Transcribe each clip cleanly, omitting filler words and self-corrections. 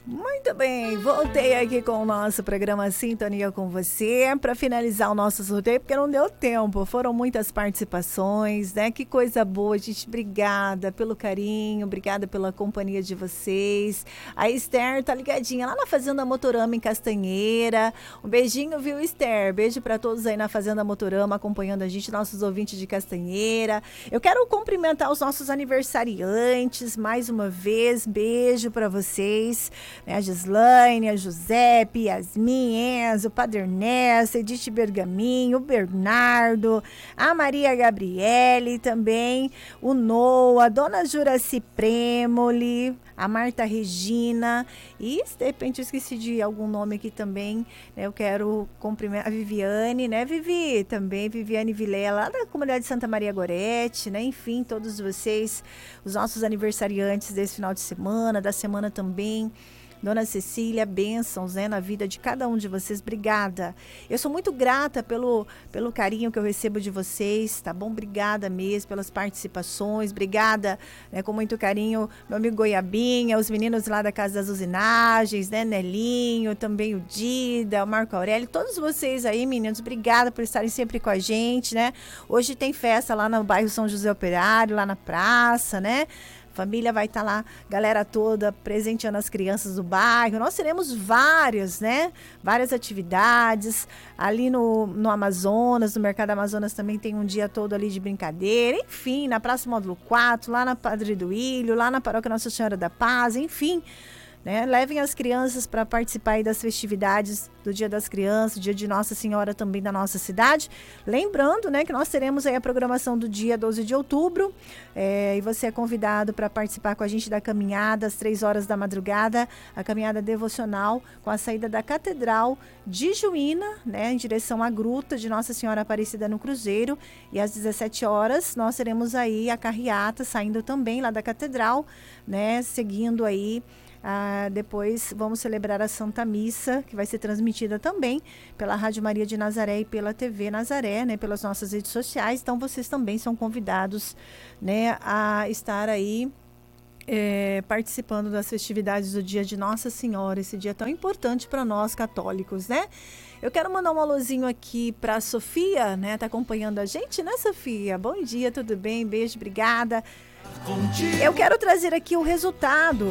Muito bem, voltei aqui com o nosso programa Sintonia com você para finalizar o nosso sorteio, porque não deu tempo, foram muitas participações, né? Que coisa boa, gente, obrigada pelo carinho, obrigada pela companhia de vocês. A Esther tá ligadinha lá na Fazenda Motorama em Castanheira. Um beijinho, viu, Esther? Beijo para todos aí na Fazenda Motorama acompanhando a gente, nossos ouvintes de Castanheira. Eu quero cumprimentar os nossos aniversariantes mais uma vez, beijo para vocês. A Gislaine, a Giuseppe, Yasmin, Enzo, o Padre Ernesto, Edith Bergaminho, o Bernardo, a Maria Gabriele também, o Noah, a Dona Juraci Premoli, a Marta Regina e, de repente, eu esqueci de algum nome aqui também, né? Eu quero cumprimentar a Viviane, né, Vivi? Também, Viviane Vilela, lá da comunidade Santa Maria Gorete, né? Enfim, todos vocês, os nossos aniversariantes desse final de semana, da semana também. Dona Cecília, bênçãos, né, na vida de cada um de vocês, obrigada. Eu sou muito grata pelo carinho que eu recebo de vocês, tá bom? Obrigada mesmo pelas participações, obrigada, né, com muito carinho, meu amigo Goiabinha, os meninos lá da Casa das Usinagens, né, Nelinho, também o Dida, o Marco Aurélio, todos vocês aí, meninos, obrigada por estarem sempre com a gente, né? Hoje tem festa lá no bairro São José Operário, lá na praça, né? Família vai estar lá, galera toda presenteando as crianças do bairro. Nós teremos várias, né? Várias atividades. Ali no Amazonas, no Mercado Amazonas também tem um dia todo ali de brincadeira. Enfim, na Praça Módulo 4, lá na Padre do Ilho, lá na Paróquia Nossa Senhora da Paz, enfim. Né? Levem as crianças para participar aí das festividades do Dia das Crianças, Dia de Nossa Senhora também da nossa cidade. Lembrando, né, que nós teremos aí a programação do dia 12 de outubro e você é convidado para participar com a gente da caminhada às 3 horas da madrugada, a caminhada devocional com a saída da Catedral de Juína, né, em direção à Gruta de Nossa Senhora Aparecida no Cruzeiro, e às 17 horas nós teremos aí a carreata saindo também lá da Catedral, né, seguindo aí. Depois vamos celebrar a Santa Missa, que vai ser transmitida também pela Rádio Maria de Nazaré e pela TV Nazaré, né, pelas nossas redes sociais. Então vocês também são convidados, né, a estar aí participando das festividades do Dia de Nossa Senhora, esse dia tão importante para nós católicos, né? Eu quero mandar um alôzinho aqui para a Sofia, né? Tá acompanhando a gente, né, Sofia? Bom dia, tudo bem? Beijo, obrigada. Eu quero trazer aqui o resultado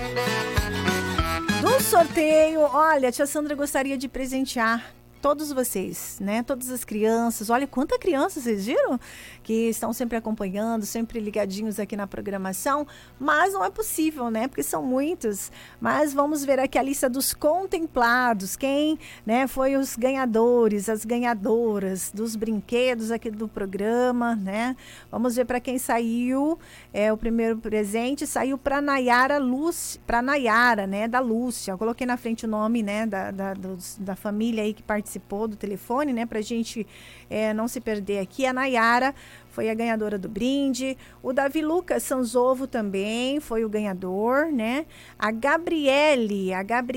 do sorteio. Olha, a tia Sandra gostaria de presentear todos vocês, né? Todas as crianças. Olha quanta criança, vocês viram? Que estão sempre acompanhando, sempre ligadinhos aqui na programação. Mas não é possível, né? Porque são muitos. Mas vamos ver aqui a lista dos contemplados. Quem, né, foi os ganhadores, as ganhadoras dos brinquedos aqui do programa, né? Vamos ver para quem saiu. O primeiro presente saiu para Nayara Lúcia, para Nayara, né? Da Lúcia. Eu coloquei na frente o nome, né? Da família aí que participou do telefone, né? Pra gente não se perder aqui. A Nayara foi a ganhadora do brinde. O Davi Lucas Sanzovo também foi o ganhador, né? A Gabriele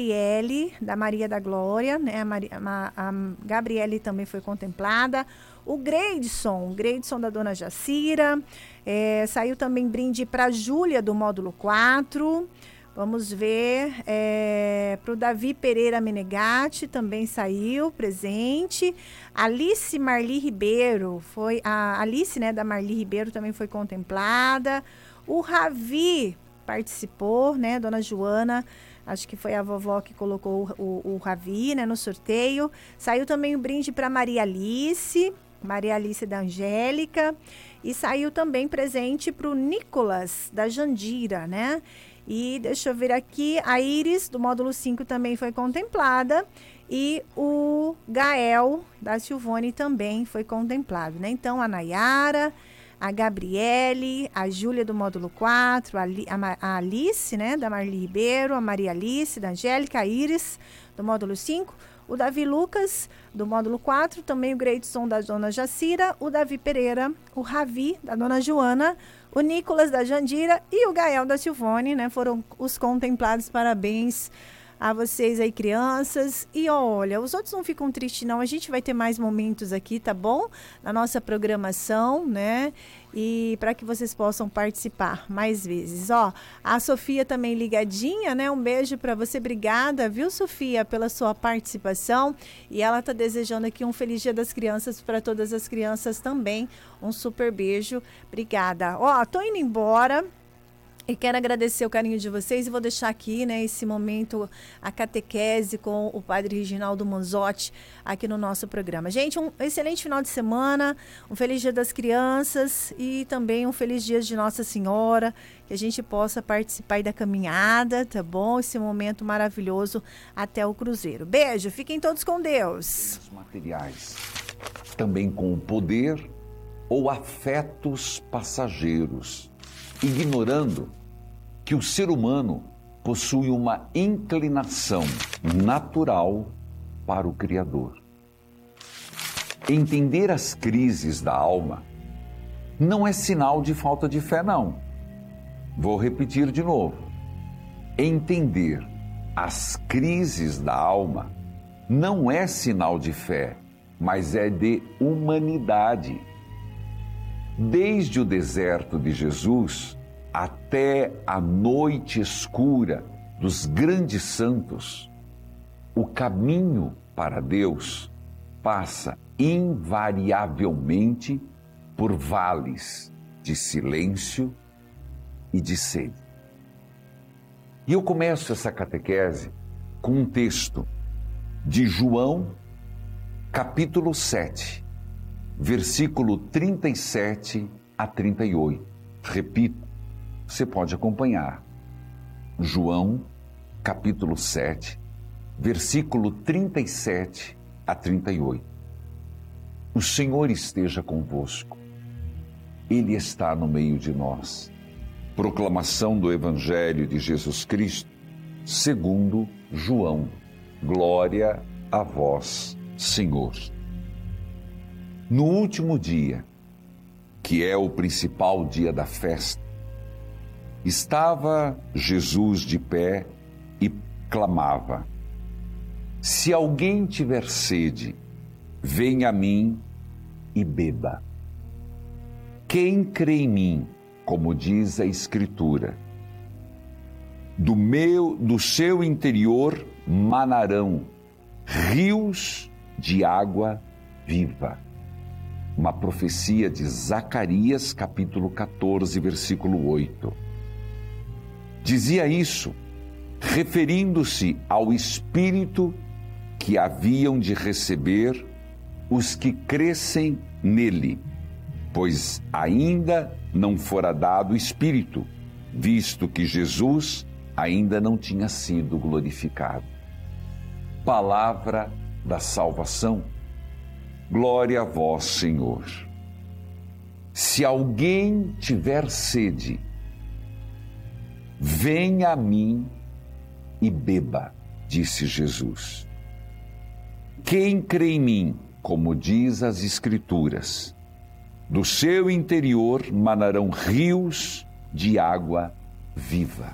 da Maria da Glória, né? A Gabriele também foi contemplada. O Greidson da Dona Jacira. Saiu também brinde para a Júlia do módulo 4. Vamos ver, para o Davi Pereira Menegatti também saiu presente. Alice Marli Ribeiro, a Alice, né, da Marli Ribeiro também foi contemplada. O Ravi participou, né, Dona Joana, acho que foi a vovó que colocou o Ravi, né, no sorteio. Saiu também o brinde para Maria Alice da Angélica. E saiu também presente para o Nicolas da Jandira, né? E deixa eu ver aqui, a Iris, do módulo 5, também foi contemplada. E o Gael, da Silvone, também foi contemplado, né? Então, a Nayara, a Gabriele, a Júlia, do módulo 4, a Alice, né, da Marli Ribeiro, a Maria Alice, da Angélica, a Iris, do módulo 5, o Davi Lucas, do módulo 4, também o Greidson, da Dona Jacira, o Davi Pereira, o Ravi, da Dona Joana, o Nicolas da Jandira e o Gael da Silvone, né? Foram os contemplados. Parabéns a vocês aí, crianças. E olha, os outros não ficam tristes, não. A gente vai ter mais momentos aqui, tá bom? Na nossa programação, né? e para que vocês possam participar mais vezes. Ó, a Sofia também ligadinha, né? Um beijo para você, obrigada, viu, Sofia, pela sua participação. E ela tá desejando aqui um feliz Dia das Crianças para todas as crianças também. Um super beijo, obrigada. Ó, tô indo embora. E quero agradecer o carinho de vocês e vou deixar aqui, né, esse momento, a catequese com o Padre Reginaldo Manzotti aqui no nosso programa. Gente, um excelente final de semana, um feliz Dia das Crianças e também um feliz Dia de Nossa Senhora, que a gente possa participar aí da caminhada, tá bom? Esse momento maravilhoso até o Cruzeiro. Beijo, fiquem todos com Deus. Os materiais, também com o poder ou afetos passageiros, ignorando que o ser humano possui uma inclinação natural para o Criador. Entender as crises da alma não é sinal de falta de fé, não. Vou repetir de novo. Entender as crises da alma não é sinal de fé, mas é de humanidade. Desde o deserto de Jesus até a noite escura dos grandes santos, o caminho para Deus passa invariavelmente por vales de silêncio e de sede. E eu começo essa catequese com um texto de João, capítulo 7, versículo 37 a 38. Repito, você pode acompanhar. João, capítulo 7, versículo 37 a 38. O Senhor esteja convosco. Ele está no meio de nós. Proclamação do Evangelho de Jesus Cristo, segundo João. Glória a vós, Senhor. No último dia, que é o principal dia da festa, estava Jesus de pé e clamava: se alguém tiver sede, venha a mim e beba. Quem crê em mim, como diz a Escritura, do seu interior manarão rios de água viva. Uma profecia de Zacarias, capítulo 14, versículo 8. Dizia isso referindo-se ao Espírito que haviam de receber os que crescem nele, pois ainda não fora dado o Espírito, visto que Jesus ainda não tinha sido glorificado. Palavra da salvação. Glória a vós, Senhor. Se alguém tiver sede, venha a mim e beba, disse Jesus. Quem crê em mim, como diz as Escrituras, do seu interior manarão rios de água viva.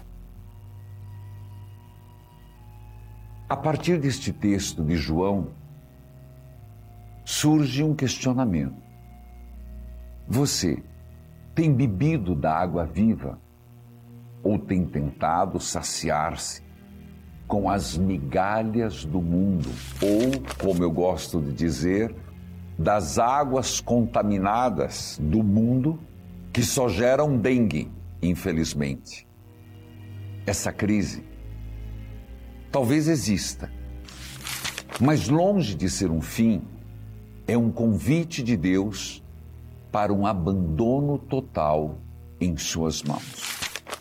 A partir deste texto de João, surge um questionamento. Você tem bebido da água viva ou tem tentado saciar-se com as migalhas do mundo ou, como eu gosto de dizer, das águas contaminadas do mundo que só geram dengue, infelizmente? Essa crise talvez exista, mas longe de ser um fim, é um convite de Deus para um abandono total em suas mãos.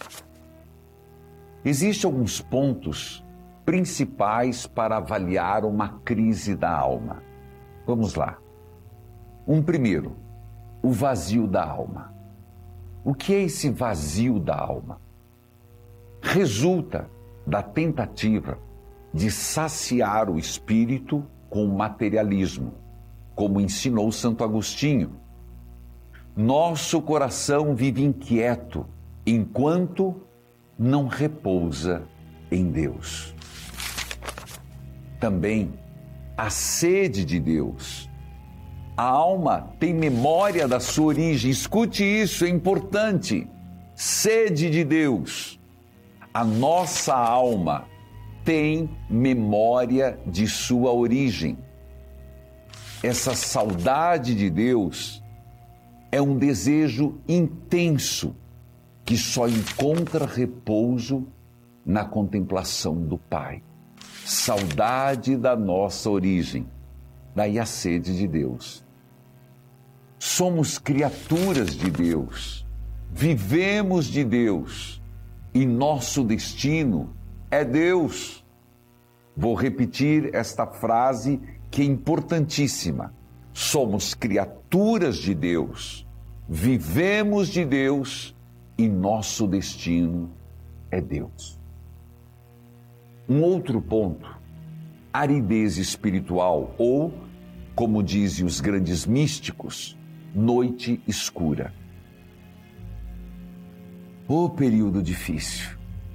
Existem alguns pontos principais para avaliar uma crise da alma. Vamos lá. Primeiro, o vazio da alma. O que é esse vazio da alma? Resulta da tentativa de saciar o espírito com o materialismo, como ensinou Santo Agostinho. Nosso coração vive inquieto enquanto não repousa em Deus. Também a sede de Deus A alma tem memória da sua origem. Escute isso, é importante. Sede de Deus. A nossa alma tem memória de sua origem. Essa saudade de Deus é um desejo intenso que só encontra repouso na contemplação do Pai. Saudade da nossa origem, daí a sede de Deus. Somos criaturas de Deus, vivemos de Deus e nosso destino é Deus. Vou repetir esta frase que é importantíssima. Somos criaturas de Deus, vivemos de Deus e nosso destino é Deus. Um outro ponto, aridez espiritual ou, como dizem os grandes místicos, noite escura. O período difícil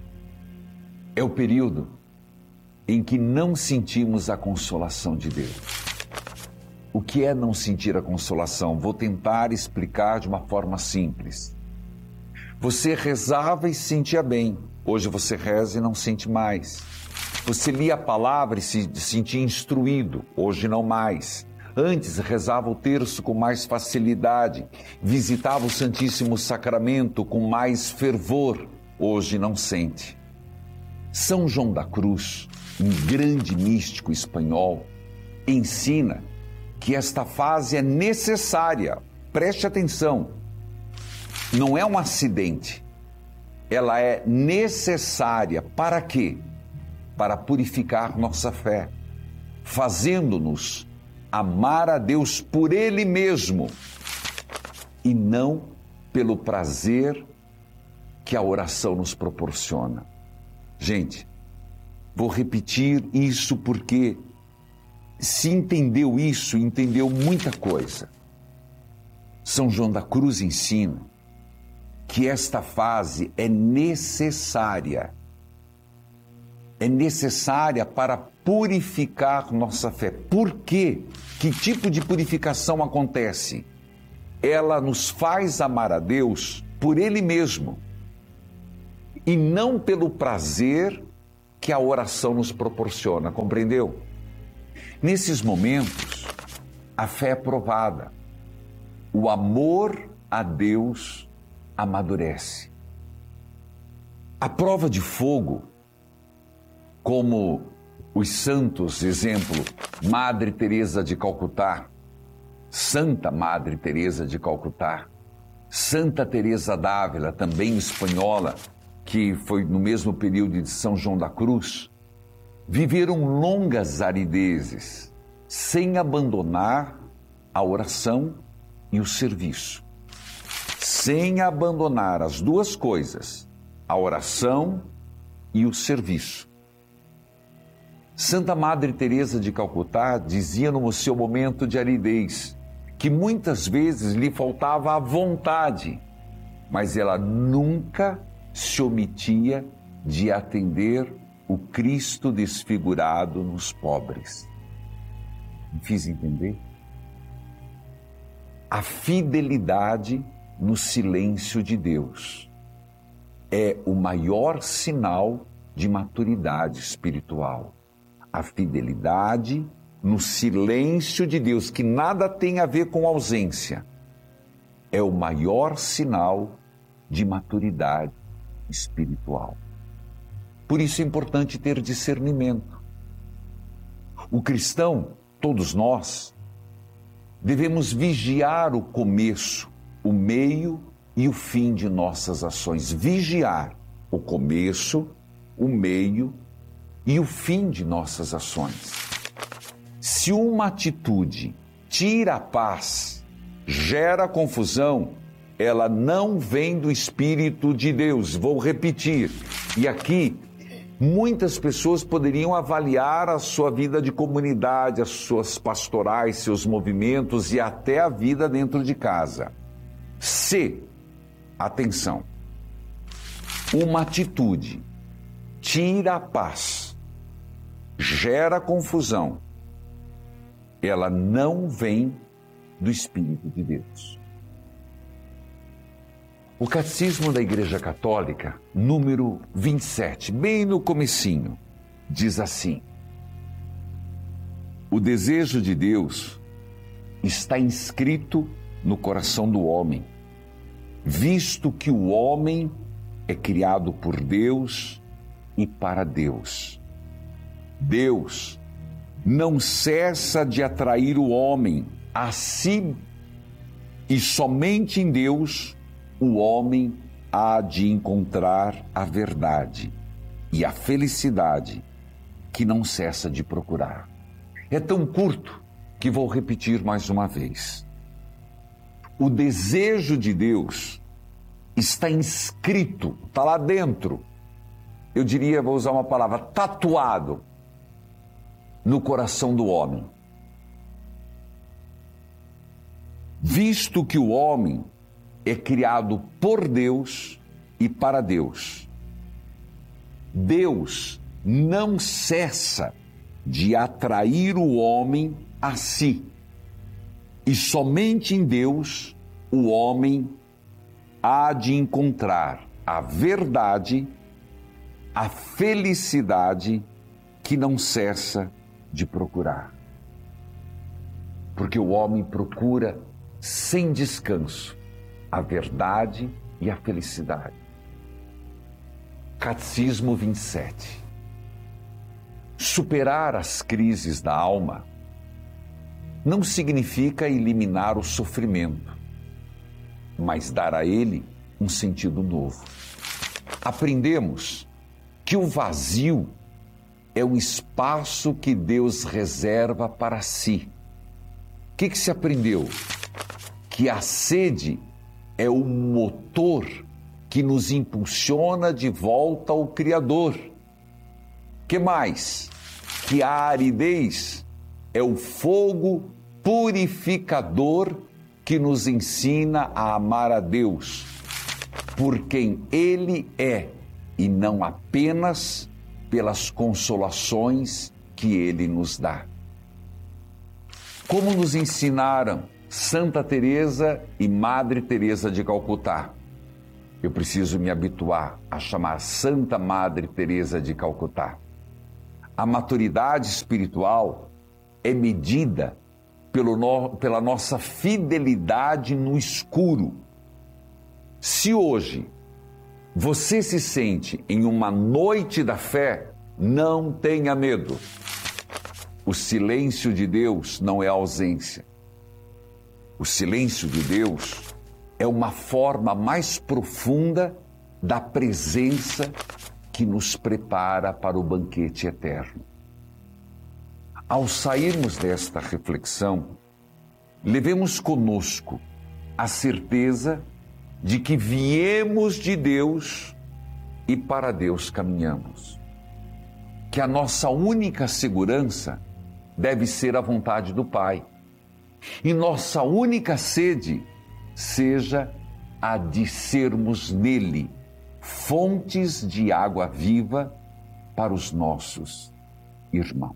é o período em que não sentimos a consolação de Deus. O que é não sentir a consolação? Vou tentar explicar de uma forma simples. Você rezava e se sentia bem. Hoje você reza e não sente mais. Você lia a palavra e se sentia instruído. Hoje não mais. Antes rezava o terço com mais facilidade. Visitava o Santíssimo Sacramento com mais fervor. Hoje não sente. São João da Cruz, um grande místico espanhol, ensina que esta fase é necessária. Preste atenção. Não é um acidente. Ela é necessária. Para quê? Para purificar nossa fé, fazendo-nos amar a Deus por Ele mesmo e não pelo prazer que a oração nos proporciona. Gente, vou repetir isso porque se entendeu isso, entendeu muita coisa. São João da Cruz ensina que esta fase é necessária. É necessária para purificar nossa fé. Por quê? Que tipo de purificação acontece? Ela nos faz amar a Deus por Ele mesmo e não pelo prazer que a oração nos proporciona, compreendeu? Nesses momentos, a fé é provada. O amor a Deus amadurece. A prova de fogo, como os santos, exemplo, Madre Teresa de Calcutá, Santa Madre Teresa de Calcutá, Santa Teresa d'Ávila, também espanhola, que foi no mesmo período de São João da Cruz, viveram longas aridezes, sem abandonar a oração e o serviço. Sem abandonar as duas coisas, a oração e o serviço. Santa Madre Teresa de Calcutá dizia no seu momento de aridez que muitas vezes lhe faltava a vontade, mas ela nunca se omitia de atender o Cristo desfigurado nos pobres. Me fiz entender? A fidelidade no silêncio de Deus é o maior sinal de maturidade espiritual. A fidelidade no silêncio de Deus, que nada tem a ver com ausência, é o maior sinal de maturidade espiritual. Por isso é importante ter discernimento. O cristão, todos nós, devemos vigiar o começo, o meio e o fim de nossas ações. Vigiar o começo, o meio e o fim de nossas ações. Se uma atitude tira a paz, gera confusão, ela não vem do Espírito de Deus. Vou repetir. E aqui, muitas pessoas poderiam avaliar a sua vida de comunidade, as suas pastorais, seus movimentos e até a vida dentro de casa. Se, atenção, uma atitude tira a paz, gera confusão, ela não vem do Espírito de Deus. O Catecismo da Igreja Católica, número 27, bem no comecinho, diz assim: o desejo de Deus está inscrito no coração do homem, visto que o homem é criado por Deus e para Deus. Deus não cessa de atrair o homem a si, e somente em Deus o homem há de encontrar a verdade e a felicidade que não cessa de procurar. É tão curto que vou repetir mais uma vez. O desejo de Deus está inscrito, está lá dentro. Eu diria, vou usar uma palavra, tatuado no coração do homem. Visto que o homem é criado por Deus e para Deus, Deus não cessa de atrair o homem a si. E somente em Deus o homem há de encontrar a verdade, a felicidade que não cessa de procurar. Porque o homem procura sem descanso a verdade e a felicidade. Catecismo 27. Superar as crises da alma não significa eliminar o sofrimento, mas dar a ele um sentido novo. Aprendemos que o vazio é um espaço que Deus reserva para si. O que se aprendeu? Que a sede é o motor que nos impulsiona de volta ao Criador. Que mais? Que a aridez é o fogo purificador que nos ensina a amar a Deus por quem Ele é e não apenas pelas consolações que Ele nos dá. Como nos ensinaram Santa Teresa e Madre Teresa de Calcutá, eu preciso me habituar a chamar Santa Madre Teresa de Calcutá. A maturidade espiritual é medida pela nossa fidelidade no escuro. Se hoje você se sente em uma noite da fé, não tenha medo. O silêncio de Deus não é ausência. O silêncio de Deus é uma forma mais profunda da presença que nos prepara para o banquete eterno. Ao sairmos desta reflexão, levemos conosco a certeza de que viemos de Deus e para Deus caminhamos. Que a nossa única segurança deve ser a vontade do Pai. E nossa única sede seja a de sermos nele fontes de água viva para os nossos irmãos.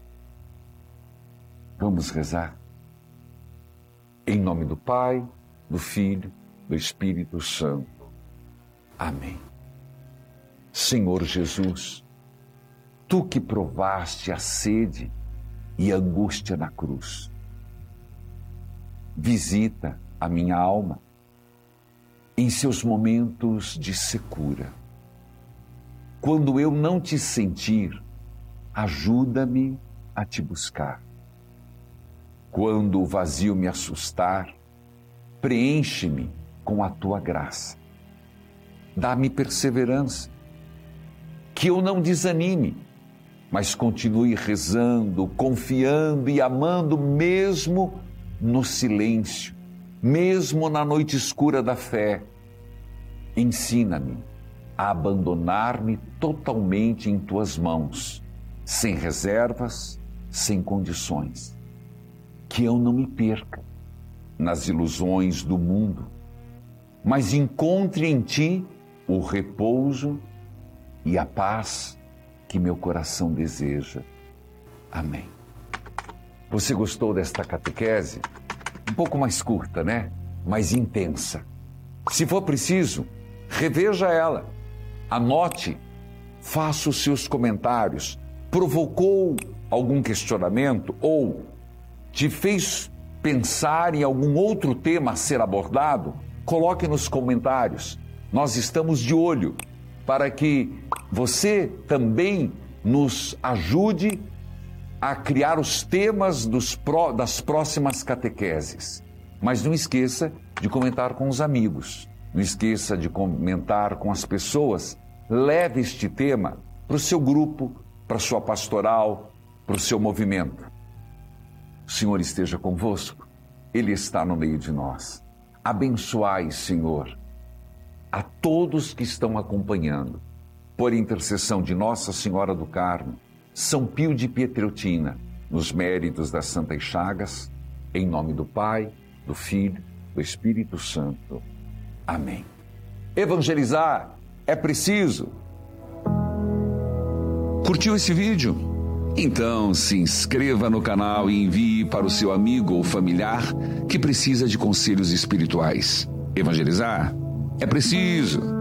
Vamos rezar? Em nome do Pai, do Filho, do Espírito Santo. Amém. Senhor Jesus, Tu que provaste a sede e a angústia na cruz, visita a minha alma em seus momentos de secura. Quando eu não te sentir, ajuda-me a te buscar. Quando o vazio me assustar, preenche-me com a tua graça. Dá-me perseverança, que eu não desanime, mas continue rezando, confiando e amando mesmo no silêncio, mesmo na noite escura da fé. Ensina-me a abandonar-me totalmente em tuas mãos, sem reservas, sem condições. Que eu não me perca nas ilusões do mundo, mas encontre em ti o repouso e a paz que meu coração deseja. Amém. Você gostou desta catequese? um pouco mais curta, né? Mais intensa. Se for preciso, reveja ela, anote, faça os seus comentários. Provocou algum questionamento ou te fez pensar em algum outro tema a ser abordado? Coloque nos comentários. Nós estamos de olho para que você também nos ajude a criar os temas das próximas catequeses. Mas não esqueça de comentar com os amigos, não esqueça de comentar com as pessoas. Leve este tema para o seu grupo, para a sua pastoral, para o seu movimento. O Senhor esteja convosco, Ele está no meio de nós. Abençoai, Senhor, a todos que estão acompanhando, por intercessão de Nossa Senhora do Carmo, São Pio de Pietreutina, nos méritos das Santas Chagas, em nome do Pai, do Filho, do Espírito Santo. Amém. Evangelizar é preciso. Curtiu esse vídeo? Então se inscreva no canal e envie para o seu amigo ou familiar que precisa de conselhos espirituais. Evangelizar é preciso.